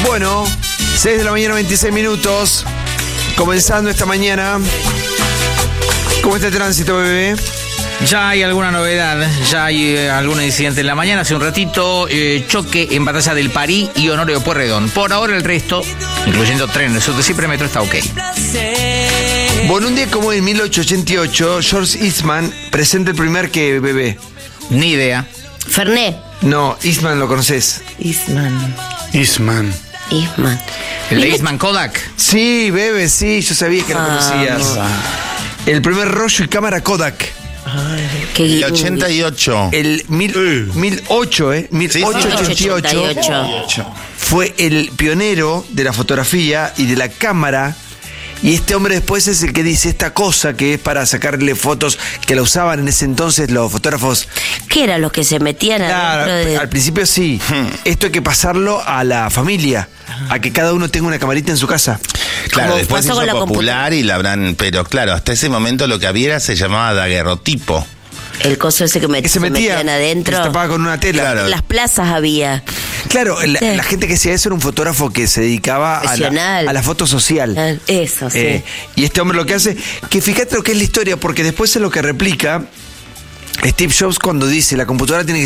Bueno, 6 de la mañana, 26 minutos. Comenzando esta mañana. ¿Cómo está el tránsito, bebé? Ya hay alguna novedad, ya hay algún incidente en la mañana. Hace un ratito, choque en Batalla del Parí y Honorio Pueyrredón. Por ahora el resto, incluyendo trenes, siempre metro está ok. Bueno, un día como en 1888, George Eastman presenta el primer que, bebé. Ni idea. Fernet. No, Eastman lo conoces. Eastman. ¿El de Eastman Kodak? Sí, bebé, sí, yo sabía que lo conocías. El primer rollo y cámara Kodak. El 88. El 1888 fue el pionero de la fotografía y de la cámara. Y este hombre después es el que dice esta cosa que es para sacarle fotos que la usaban en ese entonces los fotógrafos. ¿Qué era lo que se metían Claro, adentro de...? al principio sí. Esto hay que pasarlo a la familia, a que cada uno tenga una camarita en su casa. Claro, Como después se pasó hizo con la popular y la habrán... Pero claro, hasta ese momento lo que había se llamaba daguerrotipo. El coso ese que Que se metían adentro. que se tapaba con una tela. Claro. En las plazas había. Claro, la gente que hacía eso era un fotógrafo que se dedicaba a la foto social. Eso, sí. Y este hombre lo que hace, que fíjate lo que es la historia, porque después es lo que replica Steve Jobs cuando dice la computadora tiene que